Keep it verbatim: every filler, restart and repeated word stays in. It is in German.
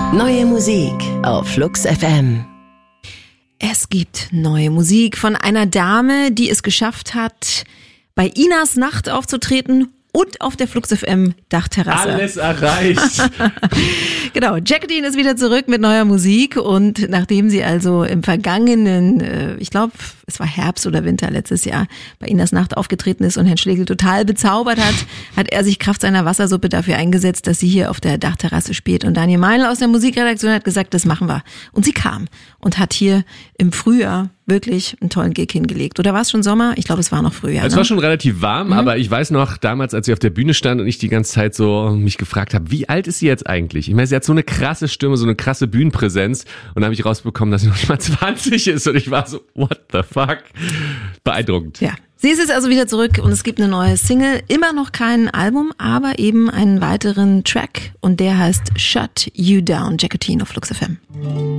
Neue Musik auf Flux F M. Es gibt neue Musik von einer Dame, die es geschafft hat, bei Inas Nacht aufzutreten und auf der Flux F M Dachterrasse. Alles erreicht. Genau, Jacqueline ist wieder zurück mit neuer Musik und nachdem sie also im vergangenen, äh, ich glaube, es war Herbst oder Winter letztes Jahr, bei Inas Nacht aufgetreten ist und Herrn Schlegel total bezaubert hat, hat er sich Kraft seiner Wassersuppe dafür eingesetzt, dass sie hier auf der Dachterrasse spielt. Und Daniel Meinl aus der Musikredaktion hat gesagt, das machen wir. Und sie kam und hat hier im Frühjahr wirklich einen tollen Gig hingelegt. Oder war es schon Sommer? Ich glaube, es war noch Frühjahr. Es ne? war schon relativ warm, mhm. aber ich weiß noch, damals, als sie auf der Bühne stand und ich die ganze Zeit so mich gefragt habe, wie alt ist sie jetzt eigentlich? Ich meine, sie hat so eine krasse Stimme, so eine krasse Bühnenpräsenz und dann habe ich rausbekommen, dass sie noch nicht mal zwanzig ist und ich war so, what the fuck? Beeindruckend. Ja. Sie ist jetzt also wieder zurück und es gibt eine neue Single, immer noch kein Album, aber eben einen weiteren Track und der heißt Shut You Down, Jacqueline auf Flux F M.